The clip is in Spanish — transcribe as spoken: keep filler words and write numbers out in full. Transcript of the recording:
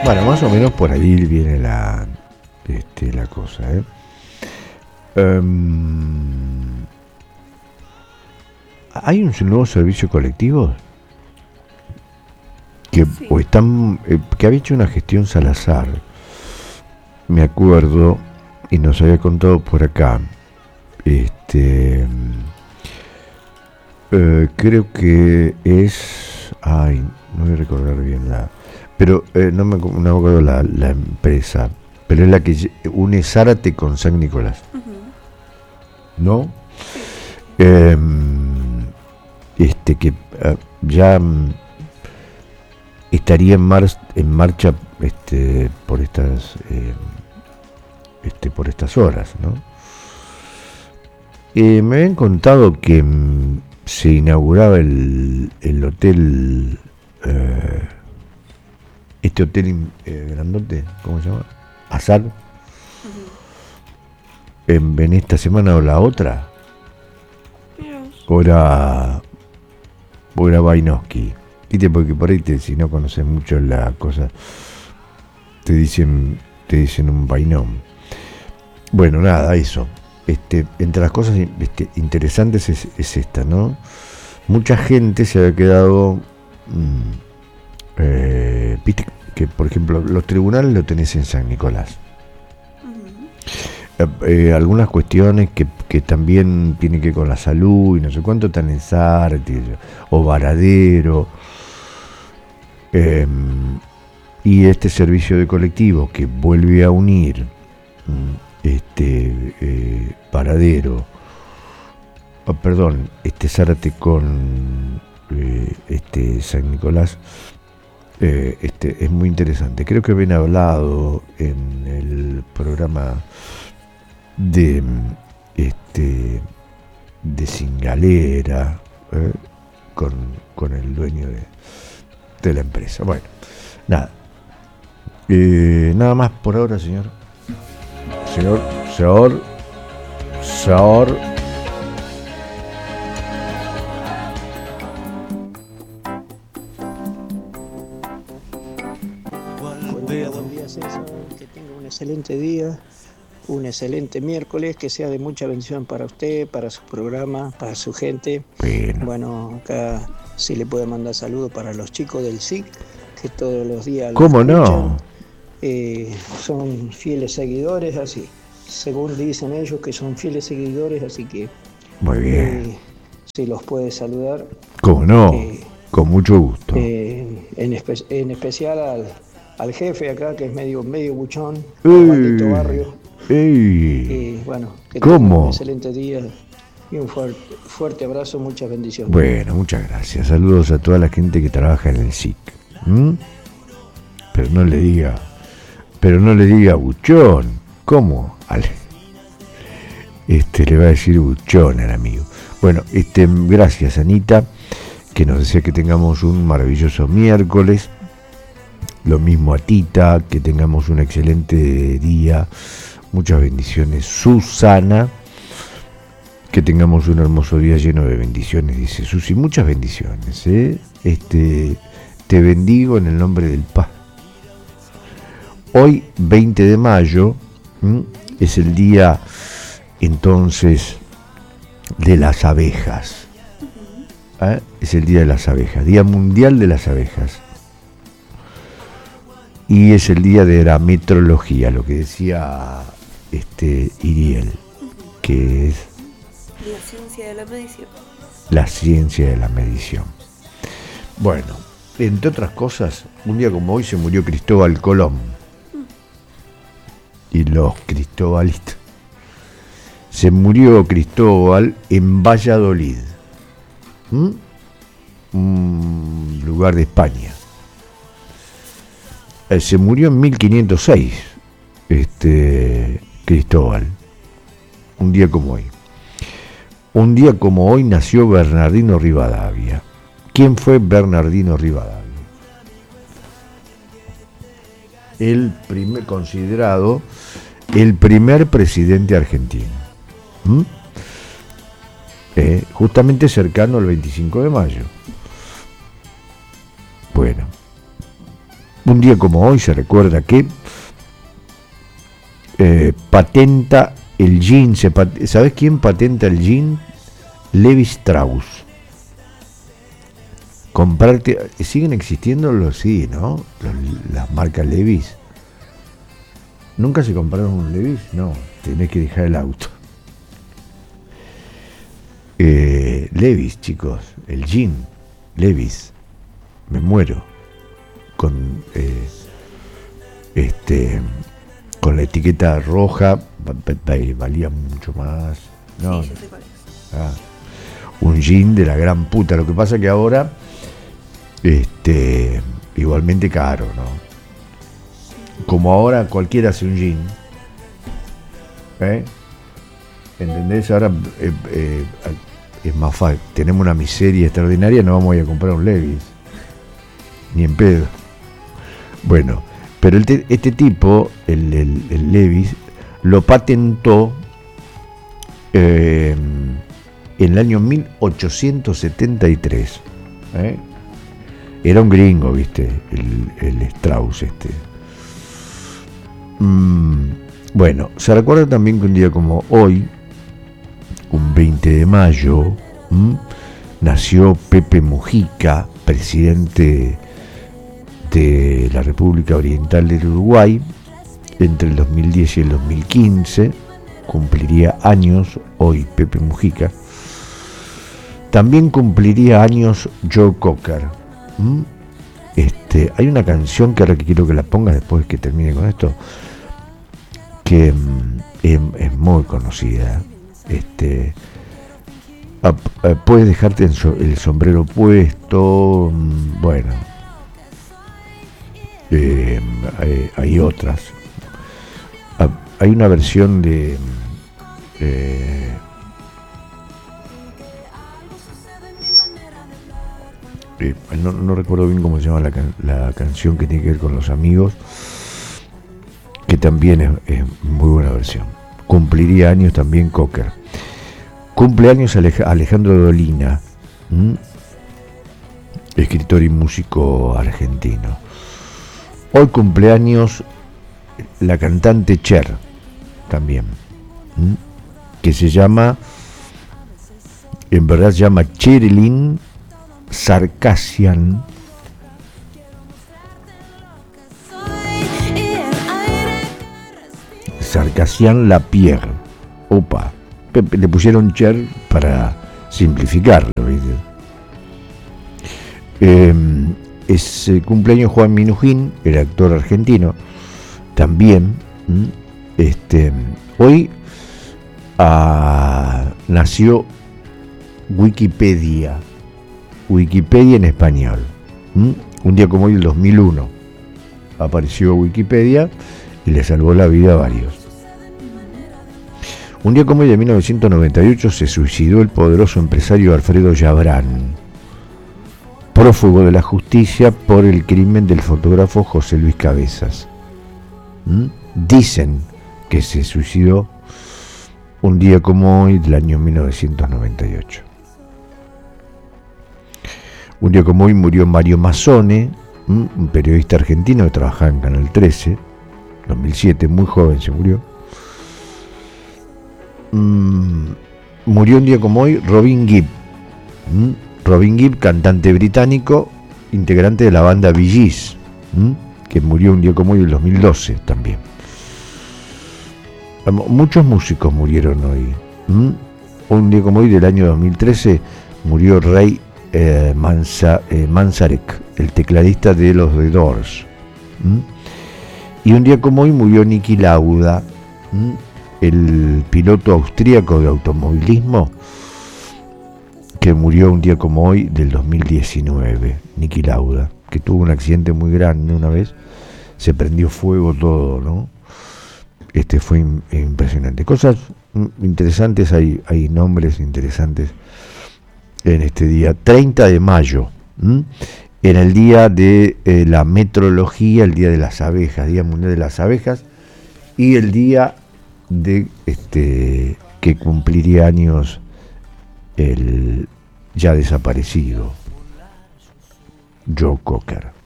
Bueno, más o menos por ahí viene la, este, la cosa, ¿eh? Um, ¿Hay un nuevo servicio colectivo? Que, Sí. o están, eh, que había hecho una gestión Salazar, me acuerdo, y nos había contado por acá. Este. Eh, creo que es. Ay, no voy a recordar bien la. Pero eh, no, me, no me acuerdo la, la empresa. Pero es la que une Zárate con San Nicolás. Uh-huh. ¿No? Sí. Eh, este que eh, ya estaría en, mar, en marcha este, por estas eh, este, por estas horas, ¿no? Eh, me habían contado que mm, se inauguraba el, el hotel, eh, este hotel eh, grandote, ¿cómo se llama? Azar. Uh-huh. En, en esta semana o la otra. Dios. O era, o era Bainowski. ¿Viste? Porque por ahí te, si no conoces mucho la cosa, te dicen, te dicen un Bainón. Bueno, nada, eso. Este, entre las cosas este, interesantes es, es esta, ¿no? Mucha gente se había quedado, mmm, eh, viste que por ejemplo los tribunales lo tenés en San Nicolás. Uh-huh. eh, eh, algunas cuestiones que, que también tienen que ver con la salud y no sé cuánto están en Zárate o Varadero, eh, y este servicio de colectivo que vuelve a unir este eh, Varadero, oh, perdón, este Zárate con eh, este San Nicolás, eh, este es muy interesante. Creo que habían hablado en el programa de este de Singalera eh, con, con el dueño de, de la empresa. Bueno, nada, eh, nada más por ahora, señor. Señor, señor, señor. Buen día, buen día, César. Que tenga un excelente día, un excelente miércoles, que sea de mucha bendición para usted, para su programa, para su gente. Bueno, bueno acá sí le puedo mandar saludos para los chicos del S I C, que todos los días lo ¿cómo escuchan. no? Eh, son fieles seguidores, así, según dicen ellos que son fieles seguidores, así que muy bien. Eh, si los puede saludar. ¿Cómo no? Eh, Con mucho gusto. Eh, en, espe- en especial al, al jefe acá, que es medio, medio buchón, Osvaldito Barrio. Ey. Y bueno, que ¿Cómo? tenga un excelente día y un fuerte, fuerte abrazo, muchas bendiciones. Bueno, muchas gracias. Saludos a toda la gente que trabaja en el S I C. ¿Mm? Pero no le diga, pero no le diga buchón. ¿Cómo? Ale. Este le va a decir buchón al amigo. Bueno, este, gracias Anita, que nos desea que tengamos un maravilloso miércoles. Lo mismo a Tita, que tengamos un excelente día. Muchas bendiciones. Susana, que tengamos un hermoso día lleno de bendiciones, dice Susi. Muchas bendiciones, ¿eh? Este, te bendigo en el nombre del Padre. Hoy, veinte de mayo, ¿m? es el día entonces de las abejas. ¿Eh? Es el día de las abejas, Día Mundial de las Abejas. Y es el día de la metrología, lo que decía este Iriel, que es la ciencia de la medición. La ciencia de la medición. Bueno, entre otras cosas, un día como hoy se murió Cristóbal Colón. Y los cristobalitos. Se murió Cristóbal en Valladolid, ¿Mm? un lugar de España. Eh, se murió en mil quinientos seis, este Cristóbal, un día como hoy. Un día como hoy nació Bernardino Rivadavia. ¿Quién fue Bernardino Rivadavia? El primer, considerado el primer presidente argentino. ¿Mm? Eh, justamente cercano al veinticinco de mayo. Bueno, Un día como hoy se recuerda que eh, patenta el jean. Se pat- ¿Sabes quién patenta el jean? Levi Strauss. Comprarte, siguen existiendo los, sí, ¿no? Los, las marcas Levi's. ¿Nunca se compraron un Levi's? No, tenés que dejar el auto. Eh, Levi's, chicos, el jean, Levi's, me muero. Con eh, este, con la etiqueta roja, valía mucho más. No, Sí, yo sé cuál es. ah, un jean de la gran puta. Lo que pasa que ahora, este, igualmente caro, ¿no? Como ahora cualquiera hace un jean, ¿eh? ¿Entendés? Ahora eh, eh, es más fácil. Tenemos una miseria extraordinaria, no vamos a ir a comprar un Levi's, ni en pedo. Bueno, pero el te, este tipo, el, el, el Levi's, lo patentó eh, en el año mil ochocientos setenta y tres. ¿eh? Era un gringo, ¿viste? El, el Strauss este. Mm, bueno, se recuerda también que un día como hoy, un veinte de mayo, ¿m? nació Pepe Mujica, presidente de la República Oriental del Uruguay. Entre el dos mil diez y el dos mil quince cumpliría años hoy Pepe Mujica. También cumpliría años Joe Cocker. ¿m? Este, hay una canción que ahora que quiero que la pongas después que termine con esto, que mm, es, es muy conocida. Este, ah, ah, puedes dejarte el, so, el sombrero puesto. mm, Bueno, eh, hay, hay otras. Ah, hay una versión de eh, eh, no, no recuerdo bien cómo se llama la, can, la canción que tiene que ver con los amigos, que también es, es muy buena versión. Cumpliría años también Cocker. Cumpleaños Alej- Alejandro Dolina, ¿m? escritor y músico argentino. Hoy cumpleaños la cantante Cher, también, ¿m? que se llama, en verdad se llama Cherilyn Sarkisian. Sarkisian Lapierre. Opa, le pusieron Cher para simplificarlo, ¿viste? Eh, es eh, cumpleaños Juan Minujín, el actor argentino, también. ¿m? Este, hoy ah, nació Wikipedia, Wikipedia en español. ¿m? Un día como hoy, el dos mil uno, apareció Wikipedia y le salvó la vida a varios. Un día como hoy de mil novecientos noventa y ocho se suicidó el poderoso empresario Alfredo Yabrán, prófugo de la justicia por el crimen del fotógrafo José Luis Cabezas. ¿Mm? Dicen que se suicidó un día como hoy del año mil novecientos noventa y ocho. Un día como hoy murió Mario Mazzone, ¿m? un periodista argentino que trabajaba en Canal trece, dos mil siete, muy joven se murió. Mm, murió un día como hoy Robin Gibb. ¿m? Robin Gibb, cantante británico, integrante de la banda Bee Gees, ¿m? que murió un día como hoy en dos mil doce también. Muchos músicos murieron hoy. ¿m? Un día como hoy del año dos mil trece murió Ray eh, Manza, eh, Manzarek, el tecladista de los The Doors. ¿m? Y un día como hoy murió Niki Lauda, ¿m? el piloto austríaco de automovilismo, que murió un día como hoy del dos mil diecinueve. Niki Lauda, que tuvo un accidente muy grande una vez, se prendió fuego todo, ¿no? Este fue impresionante. Cosas interesantes, hay, hay nombres interesantes en este día. treinta de mayo, ¿m? en el día de eh, la metrología, el día de las abejas, Día Mundial de las Abejas, y el día de este que cumpliría años el ya desaparecido Joe Cocker.